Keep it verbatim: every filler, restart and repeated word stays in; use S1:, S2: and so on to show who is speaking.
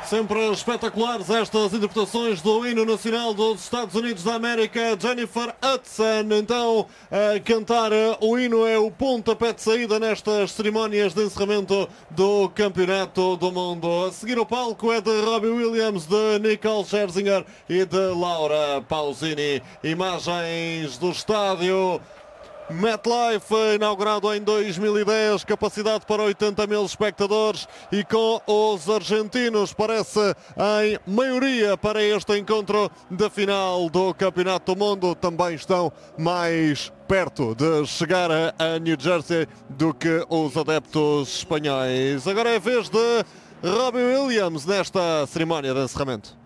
S1: Sempre espetaculares estas interpretações do hino nacional dos Estados Unidos da América. Jennifer Hudson, então, a cantar o hino é o pontapé de saída nestas cerimónias de encerramento do Campeonato do Mundo. A seguir o palco é de Robbie Williams, de Nicole Scherzinger e de Laura Pausini. Imagens do estádio MetLife, inaugurado em dois mil e dez, capacidade para oitenta mil espectadores e com os argentinos, parece em maioria para este encontro da final do Campeonato do Mundo. Também estão mais perto de chegar a New Jersey do que os adeptos espanhóis. Agora é a vez de Robbie Williams nesta cerimónia de encerramento.